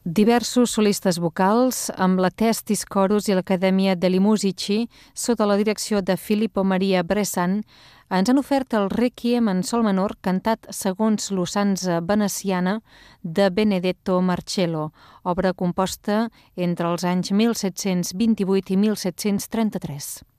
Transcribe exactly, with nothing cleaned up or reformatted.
Diversos solistes vocals, amb la Testis Chorus i l'Acadèmia degli Musici, sota la direcció de Filippo Maria Bressan, ens han ofert el Requiem en sol menor cantat segons l'usança veneciana de Benedetto Marcello, obra composta entre els anys mil set-cents vint-i-vuit i mil set-cents trenta-tres.